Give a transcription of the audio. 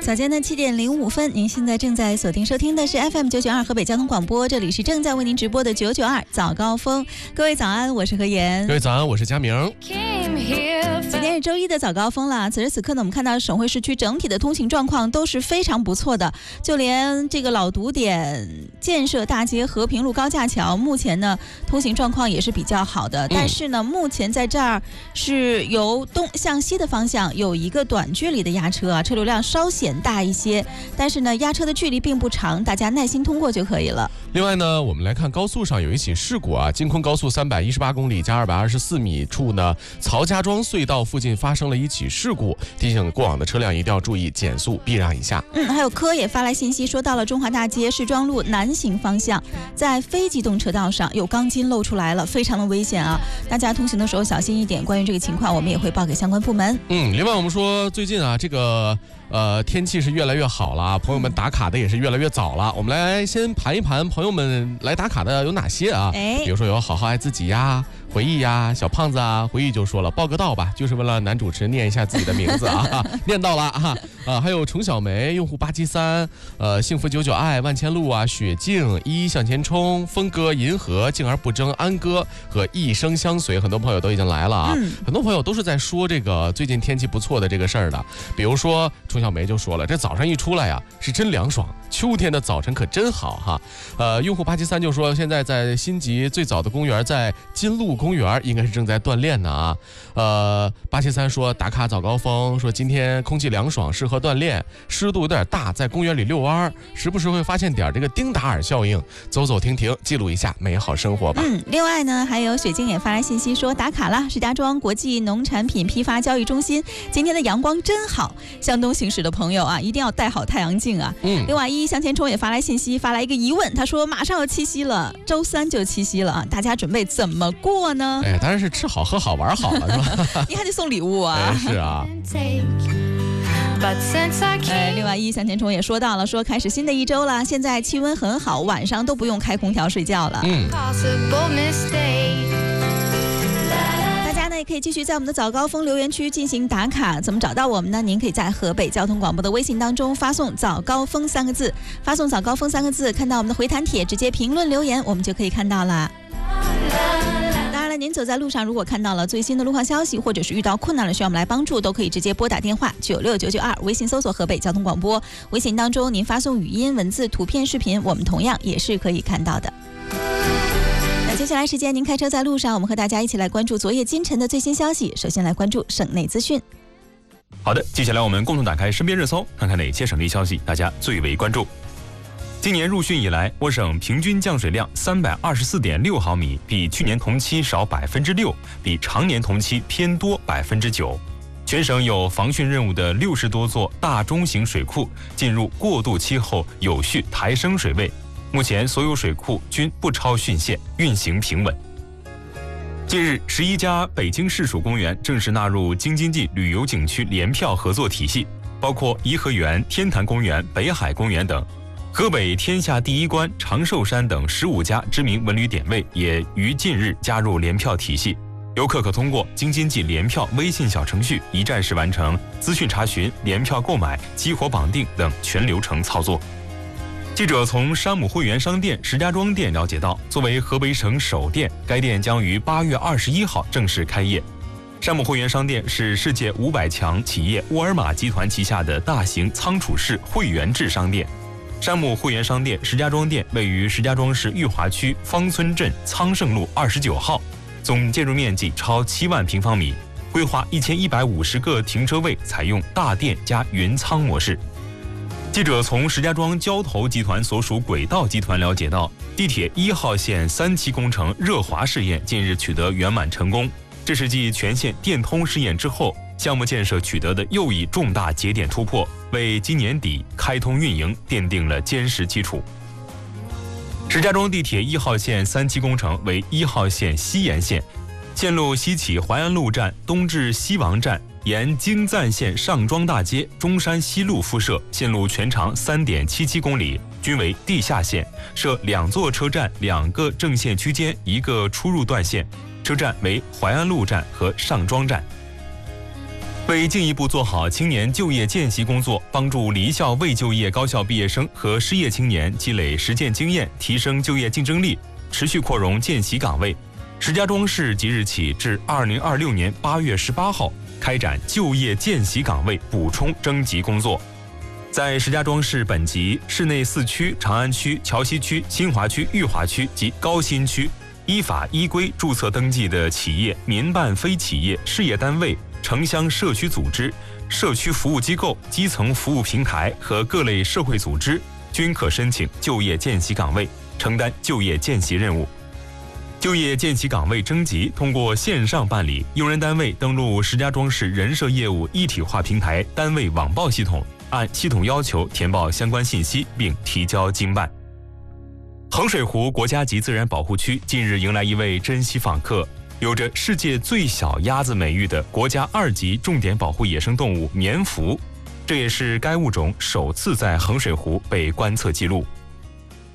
早间的7点05分，您现在正在锁定收听的是 FM 992河北交通广播，这里是正在为您直播的992早高峰。各位早安，我是何妍。 各位早安，我是佳明。 今天是周一的早高峰了，此时此刻呢，我们看到省会市区整体的通行状况都是非常不错的，就连这个老堵点建设大街和平路高架桥，目前呢通行状况也是比较好的。但是呢，目前在这儿是由东向西的方向有一个短距离的压车啊，车流量稍显大一些，但是呢，压车的距离并不长，大家耐心通过就可以了。 另外呢，我们来看高速上有一起事故啊，京昆高速318公里加224米处呢，曹家庄隧道附近发生了一起事故，提醒过往的车辆一定要注意减速避让一下。 还有科也发来信息说，到了中华大街市庄路南行方向，在非机动车道上有钢筋露出来了，非常的危险啊，大家通行的时候小心一点。关于这个情况，我们也会报给相关部门。 另外我们说最近啊，这个天气是越来越好了，朋友们打卡的也是越来越早了。我们来先盘一盘朋友们来打卡的有哪些啊？比如说有好好爱自己呀、回忆呀、小胖子啊，回忆就说了报个到吧，就是为了男主持念一下自己的名字啊，念到了啊。还有程小梅、用户873、幸福99爱、万千路啊、雪静、一向前冲、峰哥、银河、静而不争、安哥和一生相随，很多朋友都已经来了啊。很多朋友都是在说这个最近天气不错的这个事儿的，比如说程小梅就说了，这早上一出来呀是真凉爽，秋天的早晨可真好哈。用户873就说，现在在新集最早的公园在金鹿公园，应该是正在锻炼呢啊。873说打卡早高峰，说今天空气凉爽，适合锻炼，湿度有点大，在公园里遛弯，时不时会发现点这个丁达尔效应，走走停停，记录一下美好生活吧。 另外呢，还有雪晶也发来信息说打卡了，石家庄国际农产品批发交易中心，今天的阳光真好，向东行驶的朋友啊，一定要带好太阳镜啊。另外一向前冲也发来信息，发来一个疑问，他说马上要七夕了，周3就七夕了啊，大家准备怎么过呢？ 当然是吃好喝好玩好了，是吧？ 你还得送礼物啊。 是啊。 另外一向前冲也说到了，说开始新的一周了，现在气温很好，晚上都不用开空调睡觉了。大家呢也可以继续在我们的早高峰留言区进行打卡，怎么找到我们呢？您可以在河北交通广播的微信当中发送早高峰3个字，发送早高峰3个字，看到我们的回弹帖，直接评论留言，我们就可以看到了。当然了，您走在路上，如果看到了最新的路况消息，或者是遇到困难了需要我们来帮助，都可以直接拨打电话96992，微信搜索河北交通广播，微信当中您发送语音、文字、图片、视频，我们同样也是可以看到的。那接下来时间，您开车在路上，我们和大家一起来关注昨夜今晨的最新消息。首先来关注省内资讯。 好的，接下来我们共同打开身边热搜，看看哪些省内消息大家最为关注。今年入汛以来，我省平均降水量324.6毫米，比去年同期少6%，比常年同期偏多9%。全省有防汛任务的60多座大中型水库进入过渡期后有序抬升水位，目前所有水库均不超汛线，运行平稳。近日，11家北京市属公园正式纳入京津冀旅游景区联票合作体系，包括颐和园、天坛公园、北海公园等。河北天下第一关、长寿山等15家知名文旅点位也于近日加入联票体系，游客可通过京津冀联票微信小程序一站式完成资讯查询、联票购买、激活绑定等全流程操作。记者从山姆会员商店石家庄店了解到，作为河北省首店，该店将于8月21号正式开业。山姆会员商店是世界500强企业沃尔玛集团旗下的大型仓储式会员制商店。山姆会员商店石家庄店位于石家庄市裕华区芳村镇苍盛路29号，总建筑面积超7万平方米，规划1150个停车位，采用大店加云仓模式。记者从石家庄交投集团所属轨道集团了解到，地铁1号线3期工程热滑试验近日取得圆满成功，这是继全线电通试验之后，项目建设取得的又一重大节点突破，为今年底开通运营奠定了坚实基础。石家庄地铁1号线3期工程为1号线西延线，线路西起淮安路站，东至西王站，沿京赞线上庄大街、中山西路铺设，线路全长3.77公里，均为地下线，设2座车站、2个正线区间、1个出入段线，车站为淮安路站和上庄站。 为进一步做好青年就业见习工作，帮助离校未就业高校毕业生和失业青年积累实践经验，提升就业竞争力，持续扩容见习岗位，石家庄市即日起至2026年8月18号开展就业见习岗位补充征集工作。在石家庄市本级市内4区、长安区、桥西区、新华区、裕华区及高新区依法依规注册登记的企业、民办非企业、事业单位、城乡社区组织、社区服务机构、基层服务平台和各类社会组织均可申请就业见习岗位，承担就业见习任务。就业见习岗位征集通过线上办理，用人单位登录石家庄市人社业务一体化平台单位网报系统，按系统要求填报相关信息并提交经办。衡水湖国家级自然保护区近日迎来一位珍稀访客，有着世界最小鸭子美誉的国家2级重点保护野生动物棉芾，这也是该物种首次在衡水湖被观测记录。